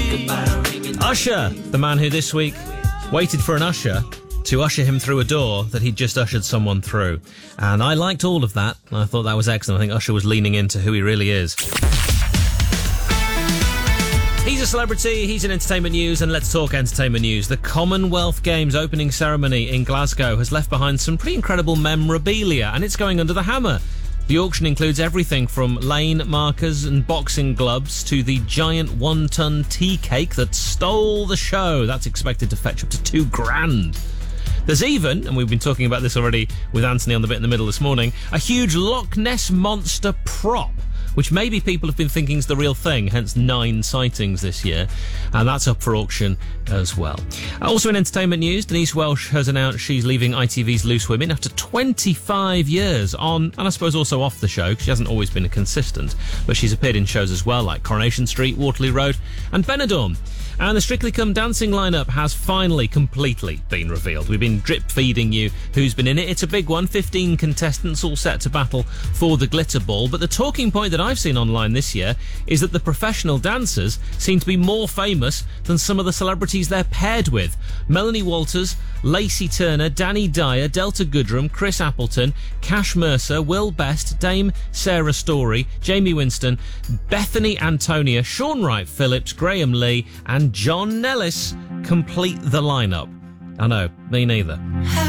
Usher, the man who this week waited for an usher to usher him through a door that he'd just ushered someone through. And I liked all of that. I thought that was excellent. I think Usher was leaning into who he really is. He's a celebrity, he's in entertainment news, and let's talk entertainment news. The Commonwealth Games opening ceremony in Glasgow has left behind some pretty incredible memorabilia, and it's going under the hammer. The auction includes everything from lane markers and boxing gloves to the giant 1-ton tea cake that stole the show. That's expected to fetch up to $2,000. There's even, and we've been talking about this already with Anthony on the bit in the middle this morning, a huge Loch Ness Monster prop, which maybe people have been thinking is the real thing, hence 9 sightings this year, and that's up for auction as well. Also in entertainment news, Denise Welch has announced she's leaving ITV's Loose Women after 25 years on, and I suppose also off the show, because she hasn't always been a consistent, but she's appeared in shows as well, like Coronation Street, Waterloo Road, and Benidorm. And the Strictly Come Dancing lineup has finally completely been revealed. We've been drip-feeding you who's been in it. It's a big one, 15 contestants all set to battle for the glitter ball. But the talking point that I've seen online this year is that the professional dancers seem to be more famous than some of the celebrities they're paired with. Melanie Walters, Lacey Turner, Danny Dyer, Delta Goodrem, Chris Appleton, Cash Mercer, Will Best, Dame Sarah Story, Jamie Winston, Bethany Antonia, Shaun Wright-Phillips, Graham Lee and John Nellis complete the lineup. I know, me neither.